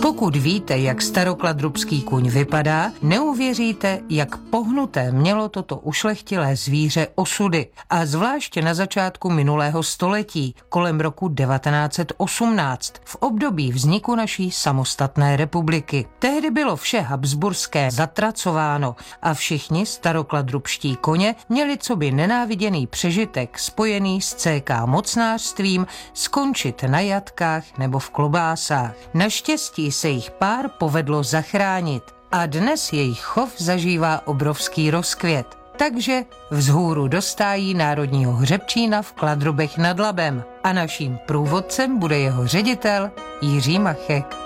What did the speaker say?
Pokud víte, jak starokladrubský kůň vypadá, neuvěříte, jak pohnuté mělo toto ušlechtilé zvíře osudy. A zvláště na začátku minulého století, kolem roku 1918, v období vzniku naší samostatné republiky. Tehdy bylo vše habsburské zatracováno a všichni starokladrubští koně měli coby nenáviděný přežitek spojený s CK mocnářstvím skončit na jatkách nebo v klobásách. Naštěstí se jich pár povedlo zachránit a dnes jejich chov zažívá obrovský rozkvět. Takže vzhůru dostájí národního hřebčína v Kladrubech nad Labem a naším průvodcem bude jeho ředitel Jiří Machek.